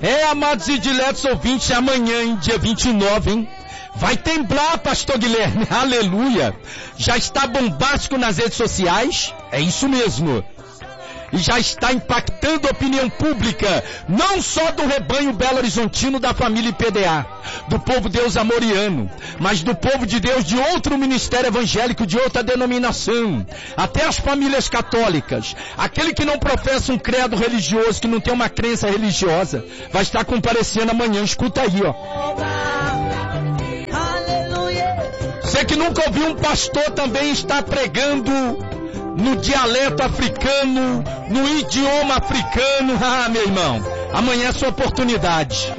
Amados e diletos ouvintes, amanhã, hein, dia 29, hein? Vai temblar, pastor Guilherme, aleluia. Já está bombástico nas redes sociais, é isso mesmo. E já está impactando a opinião pública, não só do rebanho Belo Horizontino da família IPDA, do povo Deus Amoriano, mas do povo de Deus de outro ministério evangélico, de outra denominação, até as famílias católicas. Aquele que não professa um credo religioso, que não tem uma crença religiosa, vai estar comparecendo amanhã, escuta aí, ó. Você que nunca ouviu um pastor também está pregando no dialeto africano, no idioma africano. Ah, meu irmão, amanhã é sua oportunidade.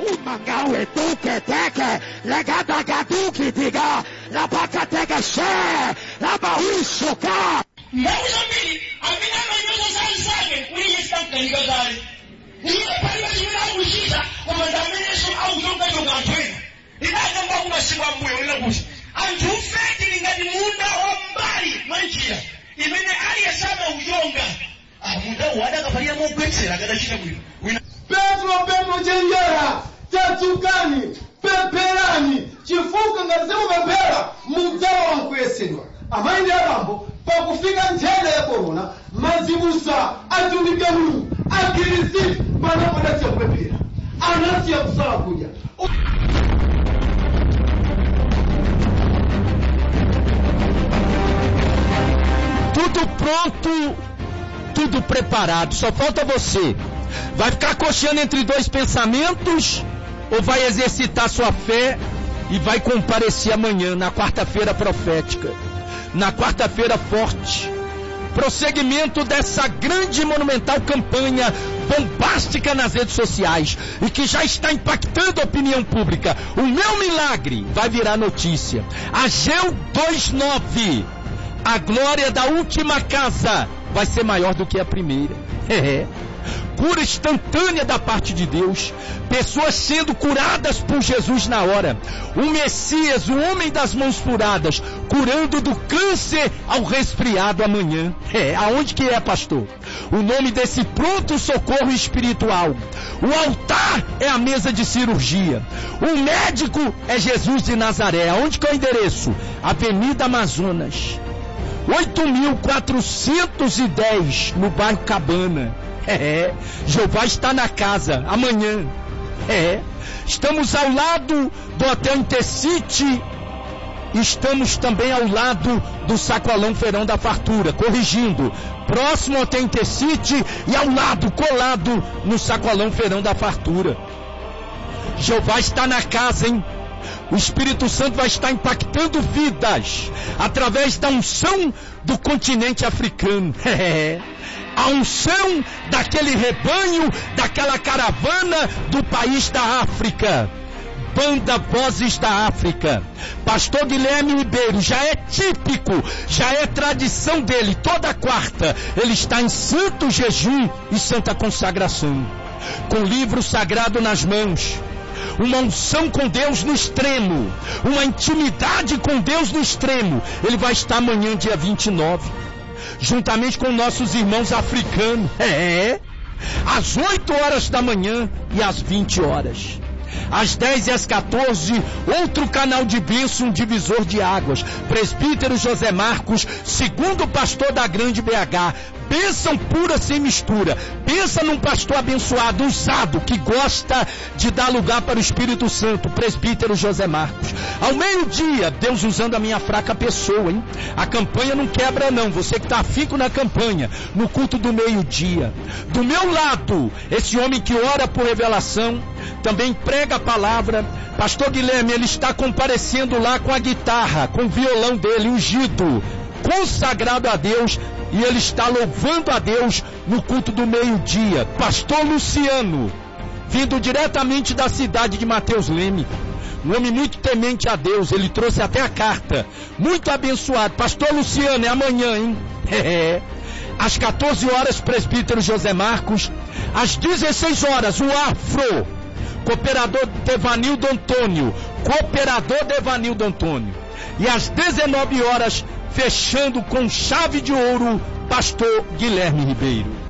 imene aliyesama uyonga muda wada kafalia mugwetsera kadachita bwino Petro chenjera chatsukani pemperani chifuka ngati simupemphera mudzawa mkuyesedwa. Amayi akambo pakufika nthenda ya korona mazibusa atumike Mulungu akhristu pano anasiya kupemphera anasiya kusala kudya. Tudo pronto, tudo preparado, só falta você. Vai ficar cocheando entre dois pensamentos ou vai exercitar sua fé e vai comparecer amanhã, na quarta-feira profética, na quarta-feira forte, prosseguimento dessa grande e monumental campanha bombástica nas redes sociais e que já está impactando a opinião pública. O meu milagre vai virar notícia. Ageu 2:9. A glória da última casa vai ser maior do que a primeira. Cura instantânea da parte de Deus. Pessoas sendo curadas por Jesus na hora. O Messias, o homem das mãos furadas, curando do câncer ao resfriado amanhã. Aonde que é, pastor? O nome desse pronto socorro espiritual. O altar é a mesa de cirurgia. O médico é Jesus de Nazaré. Aonde que é o endereço? Avenida Amazonas 8.410, no bairro Cabana. Jeová está na casa, amanhã. Estamos ao lado do Hotel Intercity. Estamos também ao lado do Sacolão Feirão da Fartura, corrigindo. Próximo ao Hotel Intercity e ao lado, colado no Sacolão Feirão da Fartura. Jeová está na casa, hein? O Espírito Santo vai estar impactando vidas através da unção do continente africano. A unção daquele rebanho, daquela caravana do país da África. Banda Vozes da África. Pastor Guilherme Ribeiro, já é típico, já é tradição dele. Toda quarta ele está em santo jejum e santa consagração, com o livro sagrado nas mãos. Uma unção com Deus no extremo, uma intimidade com Deus no extremo. Ele vai estar amanhã, dia 29, juntamente com nossos irmãos africanos, às 8 horas da manhã e às 20 horas. Às 10 e às 14, outro canal de bênção, um divisor de águas. Presbítero José Marcos, segundo pastor da Grande BH. Bênção pura sem mistura. Pensa num pastor abençoado, usado, que gosta de dar lugar para o Espírito Santo. Presbítero José Marcos. Ao meio-dia, Deus usando a minha fraca pessoa, hein? A campanha não quebra não. Você que está afinco na campanha, no culto do meio-dia. Do meu lado, esse homem que ora por revelação, também prega a palavra. Pastor Guilherme, ele está comparecendo lá com a guitarra, com o violão dele, ungido, consagrado a Deus, e ele está louvando a Deus no culto do meio-dia. Pastor Luciano, vindo diretamente da cidade de Mateus Leme, um homem muito temente a Deus, ele trouxe até a carta, muito abençoado. Pastor Luciano, é amanhã, hein? Às 14 horas, presbítero José Marcos. Às 16 horas, o Afro, cooperador Devanildo Antônio, e às 19 horas, fechando com chave de ouro, pastor Guilherme Ribeiro.